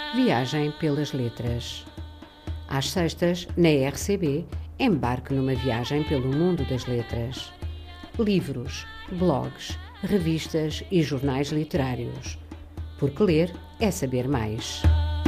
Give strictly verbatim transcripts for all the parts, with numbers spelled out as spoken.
Viagem pelas letras. Às sextas, na R C B, embarque numa viagem pelo mundo das letras. Livros, blogs, revistas e jornais literários. Porque ler é saber mais.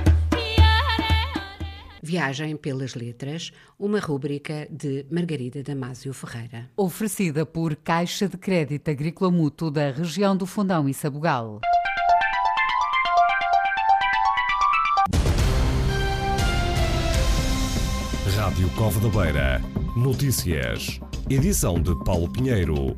Viagem pelas letras, uma rúbrica de Margarida Damasio Ferreira. Oferecida por Caixa de Crédito Agrícola Mútuo da região do Fundão e Sabugal. Rádio Cova da Beira. Notícias. Edição de Paulo Pinheiro.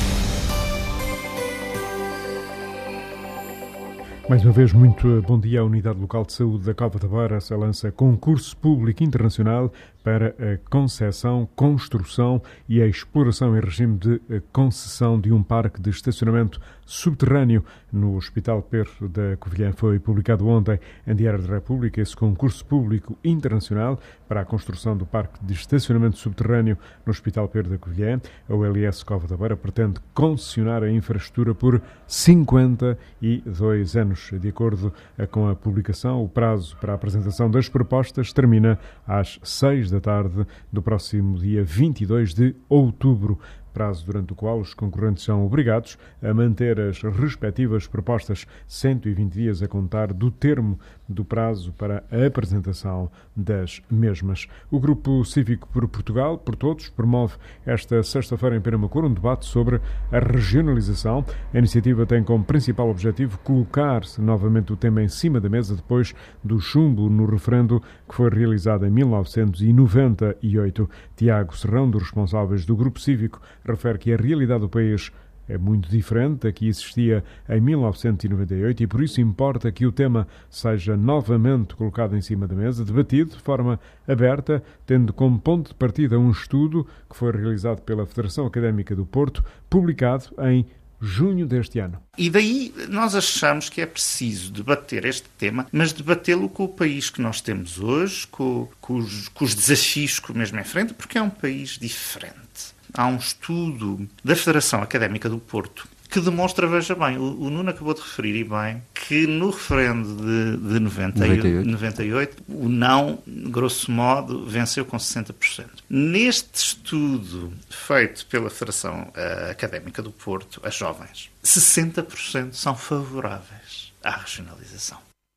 Mais uma vez, muito bom dia. A Unidade Local de Saúde da Cova da Beira se lança concurso público internacional para a concepção, construção e a exploração em regime de concessão de um parque de estacionamento subterrâneo no Hospital Pedro da Covilhã. Foi publicado ontem em Diário da República esse concurso público internacional para a construção do parque de estacionamento subterrâneo no Hospital Pedro da Covilhã. A U L S Cova da Beira pretende concessionar a infraestrutura por cinquenta e dois anos. De acordo com a publicação, o prazo para a apresentação das propostas termina às seis da tarde do próximo dia vinte e dois de outubro, prazo durante o qual os concorrentes são obrigados a manter as respectivas propostas cento e vinte dias a contar do termo do prazo para a apresentação das mesmas. O Grupo Cívico por Portugal, por Todos, promove esta sexta-feira em Penamacor um debate sobre a regionalização. A iniciativa tem como principal objetivo colocar-se novamente o tema em cima da mesa depois do chumbo no referendo que foi realizado em mil novecentos e noventa e oito. Tiago Serrão, dos responsáveis do Grupo Cívico, refere que a realidade do país é muito diferente da que existia em mil novecentos e noventa e oito e por isso importa que o tema seja novamente colocado em cima da mesa, debatido de forma aberta, tendo como ponto de partida um estudo que foi realizado pela Federação Académica do Porto, publicado em junho deste ano. E daí nós achamos que é preciso debater este tema, mas debatê-lo com o país que nós temos hoje, com, com, os, com os desafios que o mesmo enfrenta, porque é um país diferente. Há um estudo da Federação Académica do Porto que demonstra, veja bem, o, o Nuno acabou de referir e bem, que no referendo de, de noventa e oito, noventa e oito, o não, grosso modo, venceu com sessenta por cento. Neste estudo feito pela Federação uh, Académica do Porto, a jovens, sessenta por cento são favoráveis à regionalização.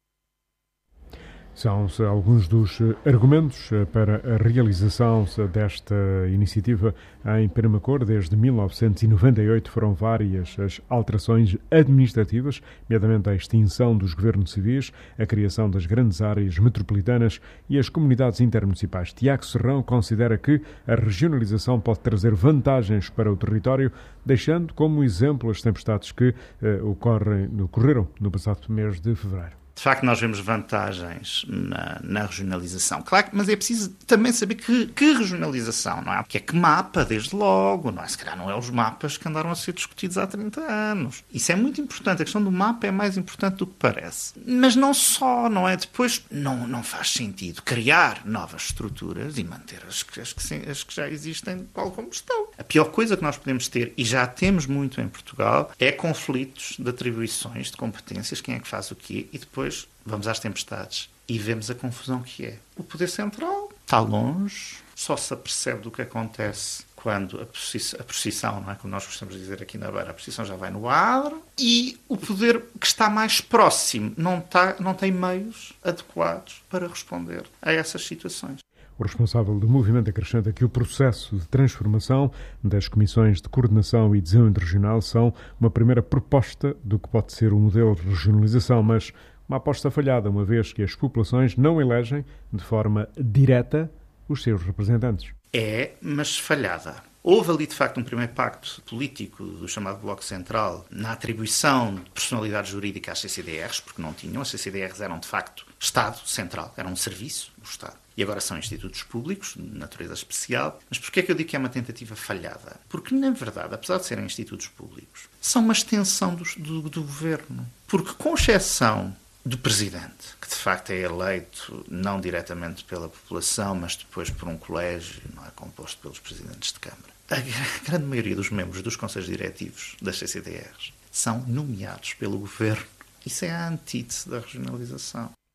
São alguns dos argumentos para a realização desta iniciativa em Penamacor. Desde mil novecentos e noventa e oito foram várias as alterações administrativas, nomeadamente a extinção dos governos civis, a criação das grandes áreas metropolitanas e as comunidades intermunicipais. Tiago Serrão considera que a regionalização pode trazer vantagens para o território, deixando como exemplo as tempestades que uh, ocorrem, ocorreram no passado mês de fevereiro. De facto, nós vemos vantagens na, na regionalização. Claro, mas é preciso também saber que, que regionalização, não é? Porque é que mapa, desde logo, não é? Se calhar não é os mapas que andaram a ser discutidos há trinta anos. Isso é muito importante. A questão do mapa é mais importante do que parece. Mas não só, não é? Depois, não, não faz sentido criar novas estruturas e manter as, as, que, as que já existem tal como estão. A pior coisa que nós podemos ter, e já temos muito em Portugal, é conflitos de atribuições, de competências, quem é que faz o quê, e depois vamos às tempestades e vemos a confusão que é. O poder central está longe, só se apercebe do que acontece quando a procissão, não é? Como nós gostamos de dizer aqui na Beira, a procissão já vai no adro, e o poder que está mais próximo não, está, não tem meios adequados para responder a essas situações. O responsável do movimento acrescenta que o processo de transformação das comissões de coordenação e desenvolvimento regional são uma primeira proposta do que pode ser o modelo de regionalização, mas uma aposta falhada, uma vez que as populações não elegem de forma direta os seus representantes. É, mas falhada. Houve ali, de facto, um primeiro pacto político do chamado Bloco Central na atribuição de personalidade jurídica às C C D Rs, porque não tinham. As C C D Rs eram, de facto, Estado Central, eram um serviço do Estado. E agora são institutos públicos, de natureza especial. Mas porquê é que eu digo que é uma tentativa falhada? Porque, na verdade, apesar de serem institutos públicos, são uma extensão do, do, do governo. Porque, com exceção do Presidente, que de facto é eleito não diretamente pela população, mas depois por um colégio, não é, composto pelos Presidentes de Câmara, a grande maioria dos membros dos conselhos diretivos das C C D Rs são nomeados pelo governo. Isso é a antítese da regionalização.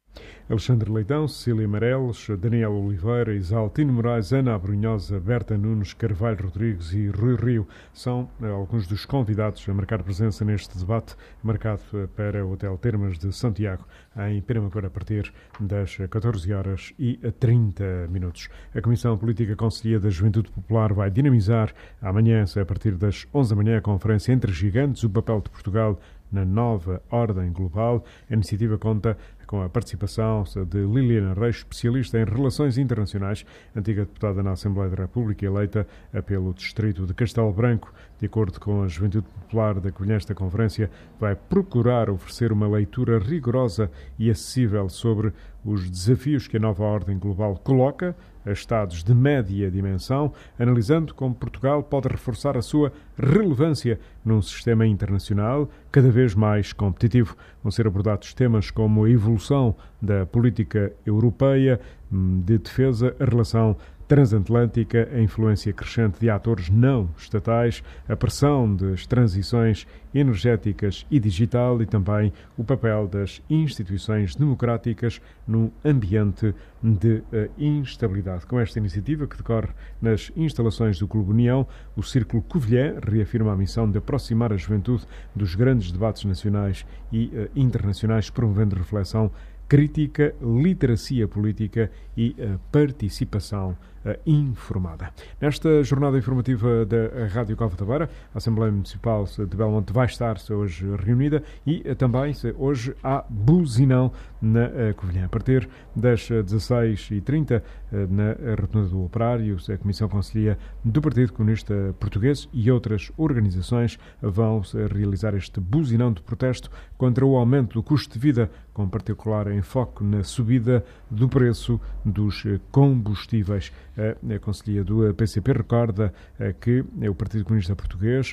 Alexandre Leitão, Cecília Mareles, Daniel Oliveira, Isaltino Moraes, Ana Abrunhosa, Berta Nunes, Carvalho Rodrigues e Rui Rio são alguns dos convidados a marcar presença neste debate marcado para o Hotel Termas de Santiago em Penamacor a partir das catorze horas e trinta minutos. A Comissão Política Conselhia da Juventude Popular vai dinamizar amanhã, a partir das onze da manhã, a Conferência Entre Gigantes, o papel de Portugal na nova ordem global. A iniciativa conta com a participação de Liliana Reis, especialista em relações internacionais, antiga deputada na Assembleia da República, eleita pelo distrito de Castelo Branco. De acordo com a Juventude Popular da Covilhã, esta conferência vai procurar oferecer uma leitura rigorosa e acessível sobre os desafios que a nova ordem global coloca a Estados de média dimensão, analisando como Portugal pode reforçar a sua relevância num sistema internacional cada vez mais competitivo. Vão ser abordados temas como a evolução da política europeia de defesa, a relação transatlântica, a influência crescente de atores não estatais, a pressão das transições energéticas e digital e também o papel das instituições democráticas num ambiente de uh, instabilidade. Com esta iniciativa, que decorre nas instalações do Clube União, o Círculo Covilhã reafirma a missão de aproximar a juventude dos grandes debates nacionais e uh, internacionais, promovendo reflexão crítica, literacia política e uh, participação uh, informada. Nesta jornada informativa da Rádio Cova da Beira, a Assembleia Municipal de Belmonte vai estar hoje reunida e uh, também hoje há buzinão na uh, Covilhã. A partir das dezasseis e trinta, uh, na Rotunda do Operário, a Comissão Conselhia do Partido Comunista Português e outras organizações vão uh, realizar este buzinão de protesto contra o aumento do custo de vida, com particular enfoque na subida do preço dos combustíveis. A Conselhia do P C P recorda que o Partido Comunista Português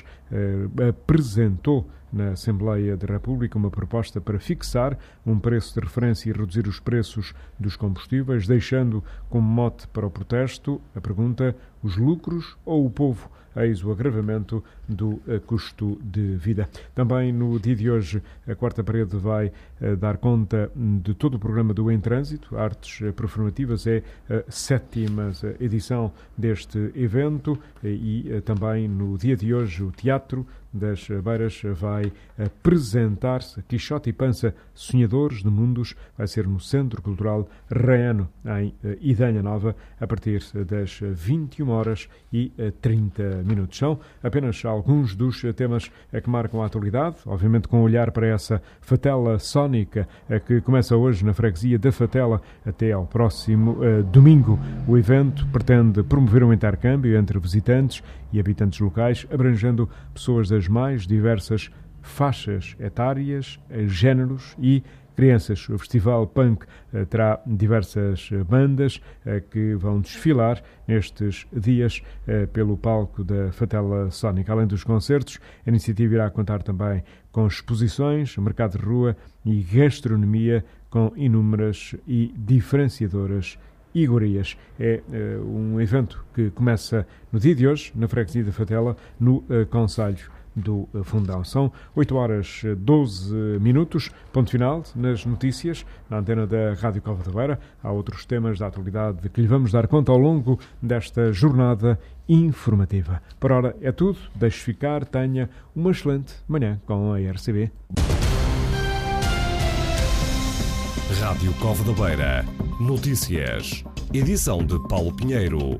apresentou na Assembleia da República uma proposta para fixar um preço de referência e reduzir os preços dos combustíveis, deixando como mote para o protesto a pergunta: os lucros ou o povo? Eis o agravamento do uh, custo de vida. Também no dia de hoje, a Quarta Parede vai uh, dar conta de todo o programa do Em Trânsito, Artes uh, Performativas, é a sétima uh, edição deste evento e uh, também no dia de hoje o Teatro das Beiras vai apresentar-se Quixote e Pança, Sonhadores de Mundos, vai ser no Centro Cultural Raiano, em Idanha Nova, a partir das vinte e uma horas e trinta minutos. São apenas alguns dos temas que marcam a atualidade, obviamente com um olhar para essa fatela sónica que começa hoje na freguesia da Fatela até ao próximo uh, domingo. O evento pretende promover um intercâmbio entre visitantes e habitantes locais, abrangendo pessoas das mais diversas faixas etárias, géneros e crianças. O Festival Punk uh, terá diversas uh, bandas uh, que vão desfilar nestes dias uh, pelo palco da Fatela Sónica. Além dos concertos, a iniciativa irá contar também com exposições, mercado de rua e gastronomia com inúmeras e diferenciadoras iguarias. É uh, um evento que começa no dia de hoje, na freguesia da Fatela, no uh, concelho do Fundão. São oito horas e doze minutos, ponto final nas notícias, na antena da Rádio Cova da Beira. Há outros temas da atualidade de que lhe vamos dar conta ao longo desta jornada informativa. Por ora é tudo, deixe ficar, tenha uma excelente manhã com a R C B. Rádio Cova da Beira. Notícias. Edição de Paulo Pinheiro.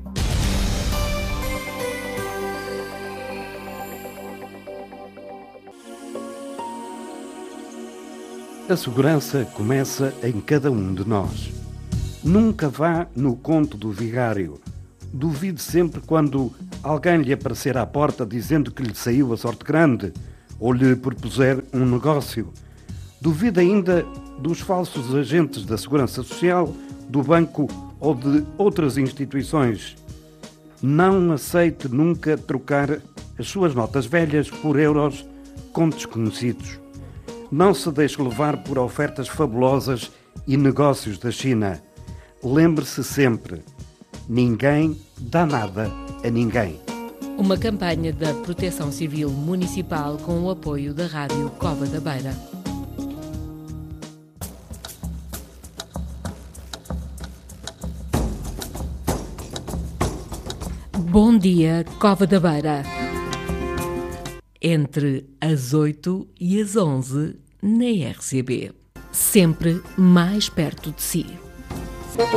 A segurança começa em cada um de nós. Nunca vá no conto do vigário. Duvide sempre quando alguém lhe aparecer à porta dizendo que lhe saiu a sorte grande ou lhe propuser um negócio. Duvide ainda dos falsos agentes da Segurança Social, do banco ou de outras instituições. Não aceite nunca trocar as suas notas velhas por euros com desconhecidos. Não se deixe levar por ofertas fabulosas e negócios da China. Lembre-se sempre, ninguém dá nada a ninguém. Uma campanha da Proteção Civil Municipal com o apoio da Rádio Cova da Beira. Bom dia, Cova da Beira. Entre as oito e as onze na R C B. Sempre mais perto de si.